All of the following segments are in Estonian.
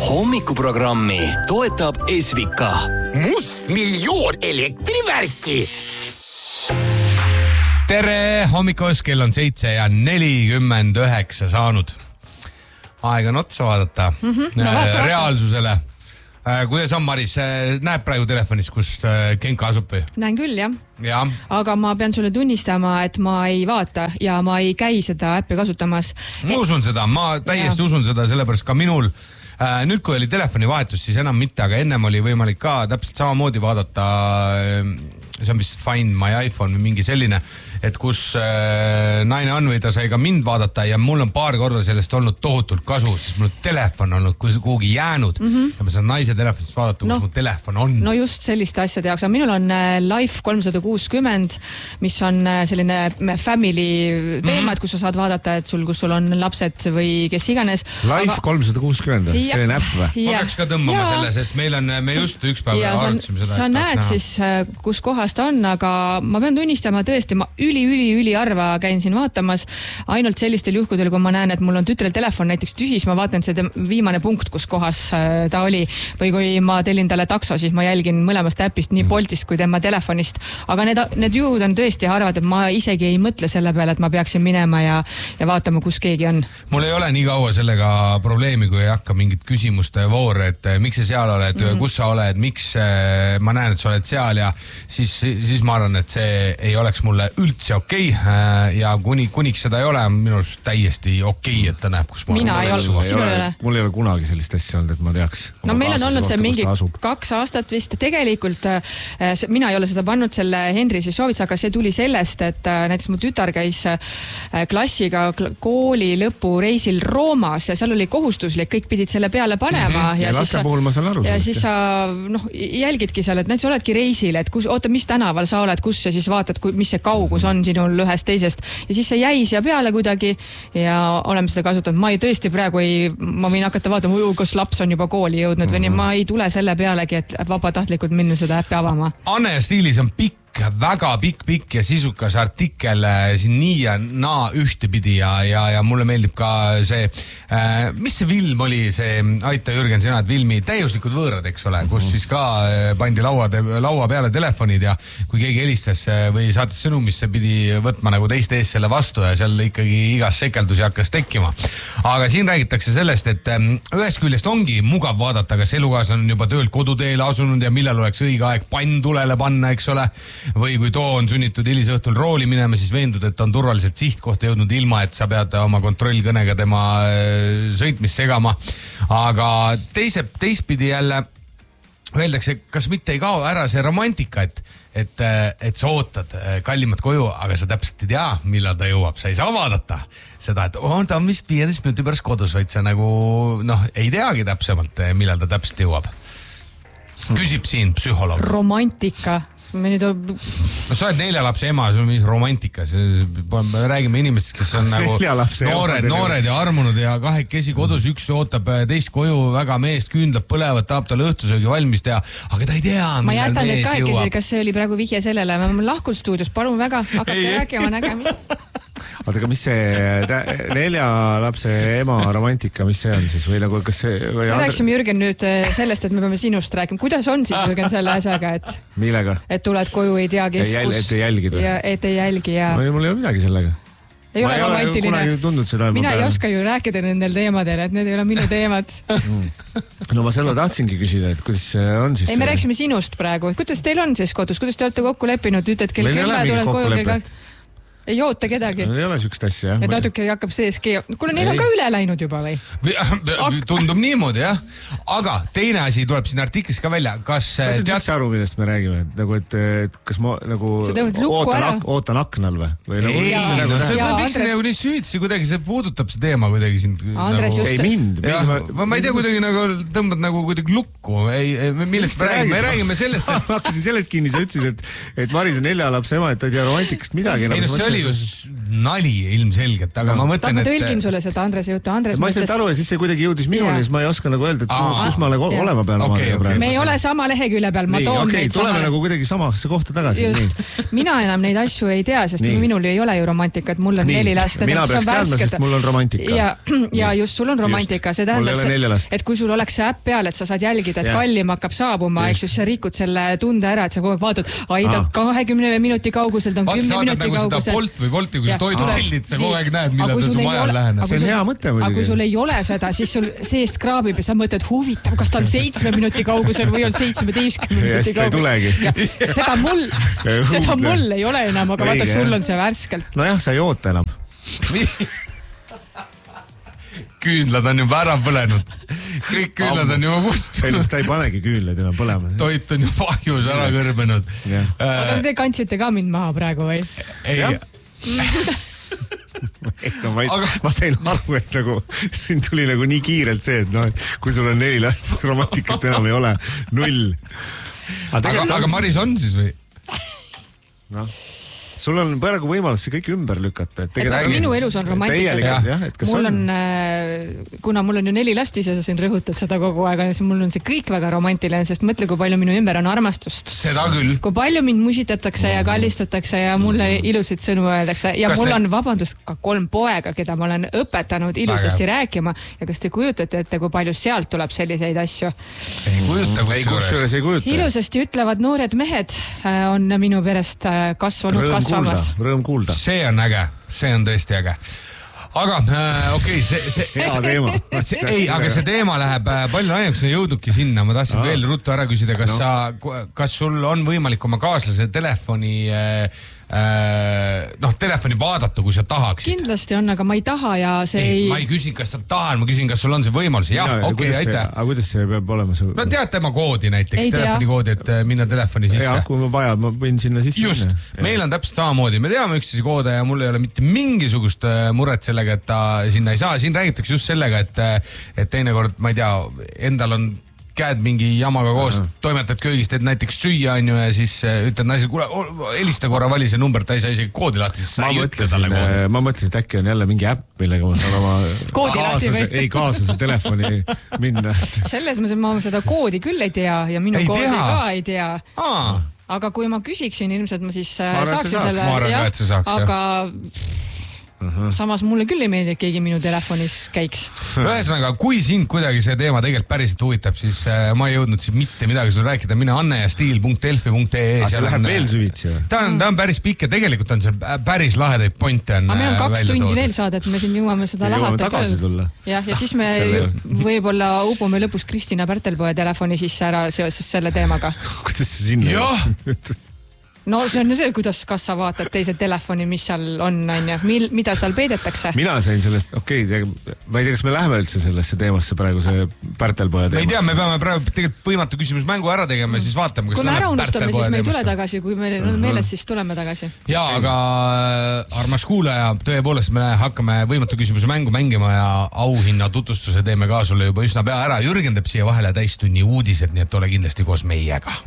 Hommikuprogrammi toetab Esvika. Must miljoon elektrivärki. Tere hommikust, kell on 7:49 saanud. Aeg on otsa vaadata reaalsusele. Kuidas on, Maris? Näeb praegu telefonis, kus Genka asub või? Näen küll, jah. Ja. Aga ma pean sulle tunnistama, et ma ei vaata ja ma ei käi seda äppi kasutamas. Ma usun seda, ma täiesti usun seda, sellepärast ka minul. Nüüd, kui oli telefonivahetus, siis enam mitte, aga ennem oli võimalik ka täpselt samamoodi vaadata, see on vist Find My iPhone või mingi selline, et kus naine on või ta sai ka mind vaadata ja mul on paar korda sellest olnud tohutult kasu, sest mul telefon on olnud kuhugi jäänud ja ma saan naise telefonist vaadata, kus mu telefon on. No just selliste asjade jaoks, aga minul on Life 360, mis on selline family teemad, kus sa saad vaadata, et kus sul on lapsed või kes iganes. Life 360, selline äpp või? Ma peaks ka tõmbama selle, sest me just üks päev arutasime seda. Sa näed siis, kus kohas ta on, aga ma pean tunnistama tõesti, ma üli harva käin siin vaatamas. Ainult sellistel juhkudel, kui ma näen, et mul on tütrel telefon näiteks tühis, ma vaatan see viimane punkt, kus kohas ta oli. Või kui ma tellin talle takso, siis ma jälgin mõlemast äpist nii Boltist kui tema telefonist. Aga need juhud on tõesti harvad, et ma isegi ei mõtle selle peale, et ma peaksin minema ja vaatama, kus keegi on. Mul ei ole nii kaua sellega probleemi, kui ei hakka mingit küsimuste voor, et miks sa seal oled, kus sa oled, miks ma näen, et sa oled seal ja siis ma arvan, et see ei oleks mulle üldse okei. Ja kuniks seda ei ole, minu arust täiesti okei, et ta näeb, kus ma olen. Mul ei ole kunagi sellist asja olnud, et ma teaks. No meil on olnud see mingi 2 aastat vist. Tegelikult mina ei ole seda pannud selle Henri siis sooviks, aga see tuli sellest, et näiteks mu tütar käis klassiga kooli lõpureisil Roomas ja seal oli kohustuslik, kõik pidid selle peale panema. Ja laste puhul ma saan aru. Ja siis sa jälgidki seal, et näiteks oledki reisil, et oota, mis tänaval sa oled, kus sa siis vaatad, mis see kaugus on sinul ühest teisest ja siis see jäi siia peale kuidagi ja oleme seda kasutanud. Ma ei tõesti praegu ma võin hakata vaatama, kas laps on juba kooli jõudnud või nii, ma ei tule selle pealegi, et vabatahtlikult minna seda äppi avama. Anne stiilis on väga pikk ja sisukas artikkel siin nii ja naa ühtepidi ja mulle meeldib ka see, mis see film oli, see Aita Jürgen, sina et filmi Täiuslikud võõrad, eks ole, kus siis ka pandi laua peale telefonid ja kui keegi helistas või saatis sõnumisse, pidi võtma nagu teiste ees selle vastu ja seal ikkagi igas sekeldusi hakkas tekkima. Aga siin räägitakse sellest, et ühest küljest ongi mugav vaadata, kas elukaaslane on juba töölt koduteele asunud ja millal oleks õige aeg pann tulele panna, eks ole. Või kui too on sunnitud hilisõhtul rooli minema, siis veendud, et on turvaliselt sihtkohta jõudnud ilma, et sa pead oma kontrollkõnega tema sõitmist segama. Aga teistpidi jälle öeldakse, kas mitte ei kao ära see romantika, et sa ootad kallimat koju, aga sa täpselt ei tea, millal ta jõuab. Sa ei saa vaadata seda, et ta on vist 15 minuti pärast kodus, vaid sa nagu ei teagi täpsemalt, millal ta täpselt jõuab. Küsib siin psühholoog. Romantika. Sa oled 4 lapse ema, see on mingi romantika. Räägime inimestest, kes on nagu noored ja armunud ja kahekesi kodus, üks ootab teist koju, väga meest küünlab põlevad, tahab talle õhtusöögi valmis teha, aga ta ei tea, millal mees jõuab. Kas see oli praegu vihje sellele? Ma lahkun stuudios, palun väga, hakake rääkima nägemist. Oota, aga mis see 4 lapse ema romantika, mis see on siis? Või nagu, kas see... Me rääksime, Jürgen, nüüd sellest, et me peame sinust rääkima. Kuidas on siis, Jürgen, selle asjaga, et... Millega? Et tuled koju, ei tea, kes kus... Et ei jälgid või? Et ei jälgi, ja... Mul ei ole midagi sellega. Ei ole romantiline. Mina ei oska ju rääkida nendel teemadel, et need ei ole minu teemad. No ma selle tahtsingi küsida, et kuidas on siis... Ei, me rääksime sinust praegu. Kuidas teil on siis kodus? Kuidas te olete kokku leppinud? Ütled, kell 10 tuled koju, ei oota kedagi. Ei ole sükst asja, jah. Et natuke hakkab seeski. Kuule, neil on ka üle läinud juba või? Tundub niimoodi, jah. Aga teine asi tuleb siin artiklis ka välja. Kas tead aru, millest me räägime? Nagu, et kas ma nagu ootan aknal või? See miks see nagu nii süüdsi kuidagi, see puudutab see teema kuidagi siin. Andres just... Ei mind. Ma ei tea, kuidagi nagu tõmbad nagu kuidagi lukku. Millest me räägime sellest, et... Ma hakkasin sellest kinni, sa ütlesid, et Maris on 4 lapse ema, et ta ei tea romantikast midagi. oli ju nali ilmselgelt, aga ma mõtlen, ma tõlgin sulle seda Andrese juttu. Ma ei saanud aru ja siis see kuidagi jõudis minuni, siis ma ei oska nagu öelda, et kus ma olema pean. Me ei ole sama lehekülje peal, ma toon neid sama. Tuleme nagu kuidagi samasse kohta tagasi. Just, mina enam neid asju ei tea, sest minul ei ole ju romantikat, mul on 4 last. Mina peaks teadma, sest mul on romantika. Ja just, sul on romantika, see tähendab, et kui sul oleks see äpp peal, et sa saad jälgida, et kallim hakkab saabuma, eks just sa rikud selle tunde ära, et sa kogu aeg vaatad, ta 20 minuti kauguselt on 10 minuti kaugusel. Bolt või Bolti, kui sa toidu tellid, sa kogu aeg näed, millal ta su majal lähenes. See on hea mõte muidugi. Aga kui sul ei ole seda, siis sul seest kraabib ja sa mõtled, huvitav, kas ta on 7 minuti kaugusel või on 17 minuti kaugusel. Seda mul ei ole enam, aga vaata, sul on see värskelt. Nojah, sa ei oota enam. Küünlad on juba ära põlenud. Kõik küünlad on juba kustunud. Ta ei panegi küünlad enam põlema. Toit on juba ahjus ära kõrbenud. Oota, te kandsite ka mind maha praegu või? Ei. Ma sain aru, et nagu siin tuli nagu nii kiirelt see, et kui sul on 4 last, romantikat enam ei ole. 0. Aga Maris on siis või? Sul on praegu võimalus see kõik ümber lükata. Kas minu elus on romantikat? Mul on, kuna mul on ju 4 last ise, sa siin rõhutad seda kogu aeg, siis mul on see kõik väga romantiline, sest mõtle, kui palju minu ümber on armastust. Seda küll. Kui palju mind musitatakse ja kallistatakse ja mulle ilusid sõnu öeldakse. Ja mul on, vabandust, ka 3 poega, keda ma olen õpetanud ilusasti rääkima. Ja kas te kujutate ette, kui palju sealt tuleb selliseid asju? Ei kujuta. Ilusasti ütlevad noored mehed on minu perest kasvanud Rõõm kuulda. See on äge, see on tõesti äge. Aga okei, hea teema. Aga see teema läheb palju laiemaks, me jõudnudki sinna. Ma tahtsin veel ruttu ära küsida, kas sul on võimalik oma kaaslase telefoni vaadata, kui sa tahaksid. Kindlasti on, aga ma ei taha ja see ei... Ma ei küsin, kas sa tahan, ma küsin, kas sul on see võimalus. Jah, okei, aitäh. Aga kuidas see peab olema? No tead tema koodi näiteks, telefonikoodi, et minna telefoni sisse. Ja, kui ma vajan, ma võin sinna sisse. Just, meil on täpselt samamoodi. Me teame üksteise koode ja mul ei ole mitte mingisugust muret sellega, et ta sinna ei saa. Siin räägitakse just sellega, et teinekord, ma ei tea, endal on käed mingi jamaga koos, toimetad köögist, et näiteks süüa on ju ja siis ütled naisele, kuule, helista korra, vali see number, ta ei saa isegi koodi lahti, siis sa ei ütle talle koodi. Ma mõtlesin, et äkki on jälle mingi äpp, millega ma saan oma kaaslase telefoni minna. Selles mõttes ma seda koodi küll ei tea ja minu koodi ka ei tea. Aga kui ma küsiksin, ilmselt ma siis saaksin selle. Ma arvan, et see saaks, aga samas mulle küll ei meeldi, et keegi minu telefonis käiks. Ühesõnaga, kui sind kuidagi see teema tegelikult päriselt huvitab, siis ma ei jõudnud siin mitte midagi sulle rääkida. Mine annejastiil.delfi.ee. See läheb veel süvitsi. Ta on päris pikk ja tegelikult on see päris lahedaid pointe. Aga meil on 2 tundi veel saada, et me siin jõuame seda lahata. Tagasi tulla. Ja siis me võib-olla upume lõpus Kristina Pärtelpoe telefoni sisse ära seoses selle teemaga. Kuidas see sinna jõudnud? No see on see, kas sa vaatad teise telefoni, mis seal on, mida seal peidetakse. Mina sain sellest, ma ei tea, kas me läheme üldse sellesse teemasse praegu, see Pärtelpoe teemasse. Ei tea, me peame praegu tegelikult võimatu küsimus mängu ära tegema, siis vaatame, kui me ära unustame, siis me ei tule tagasi, kui meil on meeles, siis tuleme tagasi. Jaa, aga armas kuulaja, tõepoolest me hakkame võimatu küsimuse mängu mängima ja auhinna tutvustuse teeme ka sulle juba üsna pea ära. Jürgen teeb siia vahele täistunni uudised, nii et ole kindlasti koos meiega.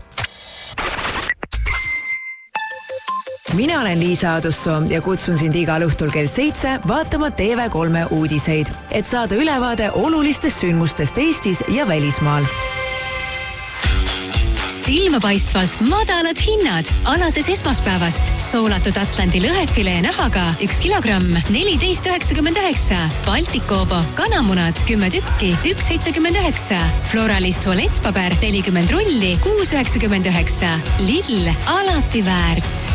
Mina olen Liisa Adussoo ja kutsun sind igal õhtul kell 7 vaatama TV3 uudiseid, et saada ülevaade olulistest sündmustest Eestis ja välismaal. Silmapaistvalt madalad hinnad alates esmaspäevast. Soolatud Atlandi lõhefilee nahaga 1 kilogramm 14,99. Baltikovo kanamunad 10 tükki 1,79. Floralist tualettpaber 40 rulli 6,99. Lidl alati väärt.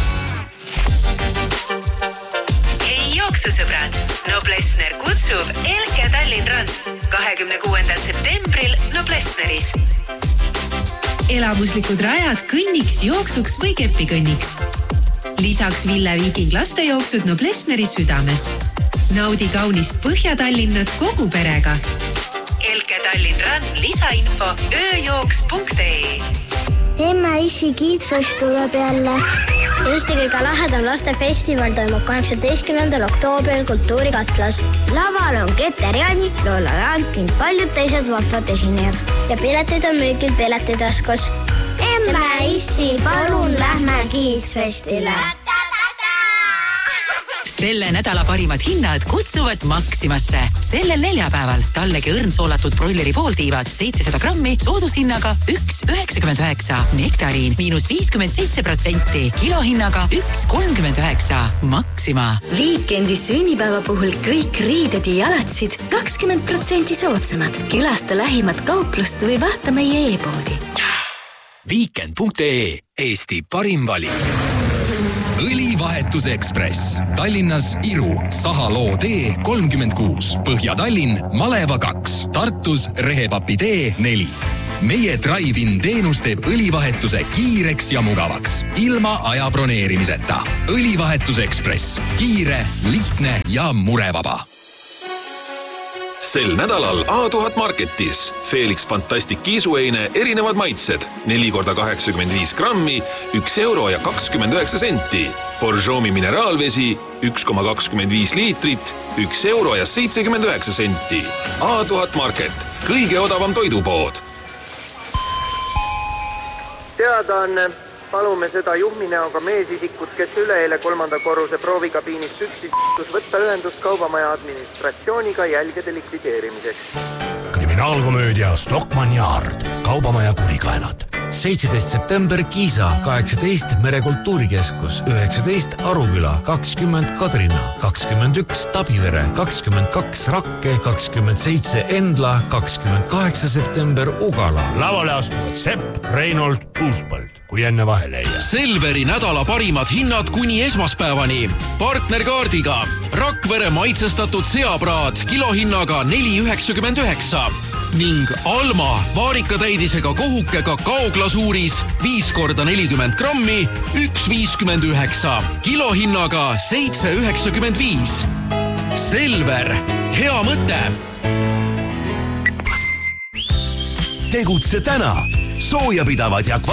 Jooksusõbrad, Noblessner kutsub Elke Tallinn Run 26. septembril Noblessneris. Elamuslikud rajad kõnniks, jooksuks või kepikõnniks. Lisaks Ville Viiking lastejooksud Noblessneri südames. Naudi kaunist Põhja-Tallinnat kogu perega. Elke Tallinn Run lisainfo ööjooks.ee. Emme Issi Kiidfest tuleb jälle. Eesti kõige lahedam lastefestival toimub 18. oktoobril Kultuurikatlas. Laval on Keter Jaani, Lola Jaan ning paljud teised vahvad esinejad. Ja piletid on müügil Piletitaskos. Emme Issi, palun lähme Kiidfestile. Selle nädala parimad hinnad kutsuvad Maximasse. Sellel neljapäeval tallegi õrnsoolatud broileri pooltiivad 700 grammi soodushinnaga 1,99. Nektariin -57%, kilohinnaga 1,39. Maxima. Viikendi sünnipäeva puhul kõik riided ja jalatsid 20% soodsamad. Külasta lähimat kauplust või vaata meie e-poodi. Weekend.ee, Eesti parim valik. Õlivahetus Ekspress. Tallinnas Iru, Sahaloo tee 36, Põhja-Tallinn, Maleva 2, Tartus Rehepapi tee 4. Meie drive-in teenus teeb õlivahetuse kiireks ja mugavaks, ilma aja broneerimiseta. Õlivahetus Ekspress. Kiire, lihtne ja murevaba. Sel nädalal A1000 Marketis Felix Fantastic kiisueine erinevad maitsed 4x85 grammi, 1 euro ja 29 senti. Borjomi mineraalvesi 1,25 liitrit, 1 euro ja 79 senti. A1000 Market, kõige odavam toidupood. Teadaanne, palume seda juhminäoga meesisikut, kes üleeile 3. korruse proovikabiinist üksis võtta ühendust kaubamaja administratsiooniga jälgede likvideerimiseks. Kriminaalkomöödia Stockmann ja Ard, kaubamaja kurikaelad. 17. september Kiisa, 18 Merekultuurikeskus, 19 Aruküla, 20 Kadrina, 21 Tabivere, 22 Rakke, 27 Endla, 28 september Ugala. Lavale astuvad Sepp, Reinold, Uuspõld, kui enne vahele ei jää. Selveri nädala parimad hinnad kuni esmaspäevani. Partnerkaardiga Rakvere maitsestatud seapraad kilohinnaga 4,99 ning Alma vaarikatäidisega kohuke kakaoglasuuris 5x40 grammi 1,59 kilohinnaga 7,95. Selver, hea mõte. Tegutse täna. Soojapidavad ja